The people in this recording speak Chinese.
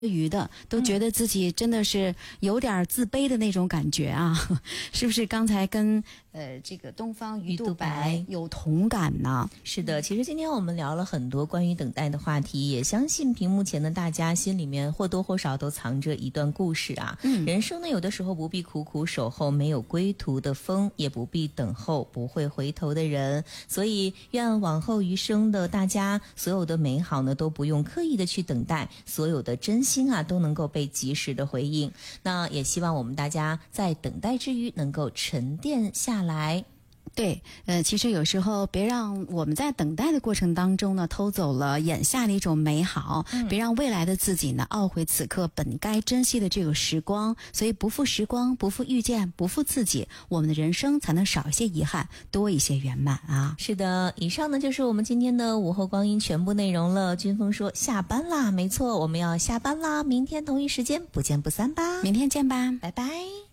余的，都觉得自己真的是有点自卑的那种感觉啊，是不是？刚才跟这个东方鱼肚白有同感呢？ 是的，其实今天我们聊了很多关于等待的话题，也相信屏幕前的大家心里面或多或少都藏着一段故事啊。人生呢，有的时候不必苦苦守候没有归途的风，也不必等候不会回头的人。所以，愿往后余生的大家，所有的美好呢，都不用刻意的去等待，所有的真心啊，都能够被及时的回应。那也希望我们大家在等待之余，能够沉淀下来。 对，其实有时候别让我们在等待的过程当中呢，偷走了眼下的一种美好，别让未来的自己呢懊悔此刻本该珍惜的这个时光。所以不负时光，不负遇见，不负自己，我们的人生才能少一些遗憾，多一些圆满啊！ 是的，以上呢就是我们今天的午后光阴全部内容了。军峰说下班啦，没错，我们要下班啦，明天同一时间不见不散吧， 明天见吧， 拜拜。